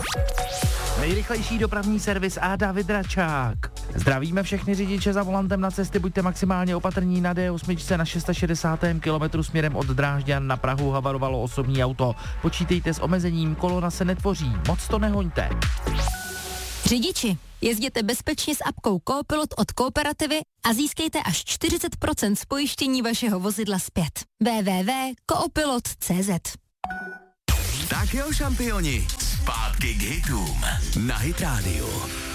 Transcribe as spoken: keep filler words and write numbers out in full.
Nejrychlejší dopravní servis a David Račák. Zdravíme všechny řidiče za volantem na cesty, buďte maximálně opatrní na D osm na šedesátém šestém kilometru směrem od Drážďan na Prahu havarovalo osobní auto. Počítejte s omezením, kolona se netvoří, moc to nehoňte. Řidiči, jezděte bezpečně s apkou Coopilot od Kooperativy a získejte až čtyřicet procent z pojištění vašeho vozidla zpět. w w w tečka coopilot tečka c z Tak jo, šampioni, zpátky k hitům na Hit Radio.